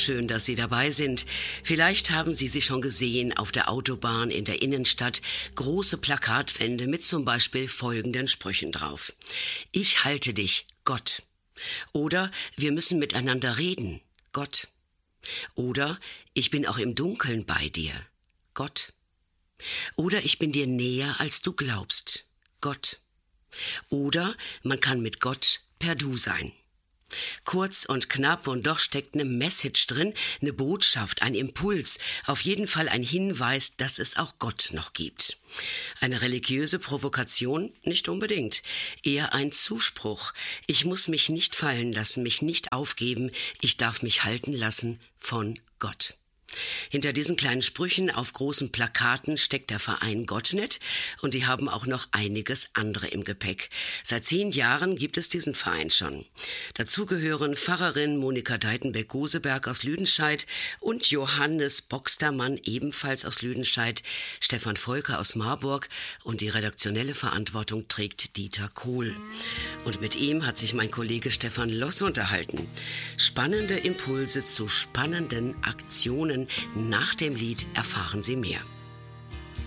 schön, dass Sie dabei sind. Vielleicht haben Sie sie schon gesehen auf der Autobahn in der Innenstadt. Große Plakatwände mit zum Beispiel folgenden Sprüchen drauf. Ich halte dich, Gott. Oder wir müssen miteinander reden, Gott. Oder ich bin auch im Dunkeln bei dir, Gott. Oder ich bin dir näher, als du glaubst, Gott. Oder man kann mit Gott per Du sein. Kurz und knapp, und doch steckt eine Message drin, eine Botschaft, ein Impuls, auf jeden Fall ein Hinweis, dass es auch Gott noch gibt. Eine religiöse Provokation? Nicht unbedingt. Eher ein Zuspruch. Ich muss mich nicht fallen lassen, mich nicht aufgeben, ich darf mich halten lassen von Gott. Hinter diesen kleinen Sprüchen auf großen Plakaten steckt der Verein Gottnet und die haben auch noch einiges andere im Gepäck. Seit 10 Jahren gibt es diesen Verein schon. Dazu gehören Pfarrerin Monika Deitenbeck-Goseberg aus Lüdenscheid und Johannes Boxtermann ebenfalls aus Lüdenscheid, Stefan Volker aus Marburg und die redaktionelle Verantwortung trägt Dieter Kohl. Und mit ihm hat sich mein Kollege Stefan Loss unterhalten. Spannende Impulse zu spannenden Aktionen. Nach dem Lied erfahren Sie mehr.